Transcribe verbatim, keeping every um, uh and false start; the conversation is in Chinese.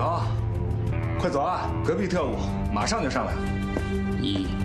走，快走啊！隔壁特务马上就上来了。 一。